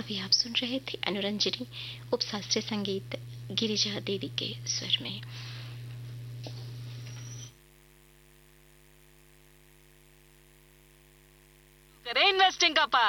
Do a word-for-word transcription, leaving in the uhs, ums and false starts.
अभी आप सुन रहे थे अनुरंजनी, उपशास्त्रीय संगीत गिरिजा देवी के स्वर में। करें इन्वेस्टिंग का पार्ट।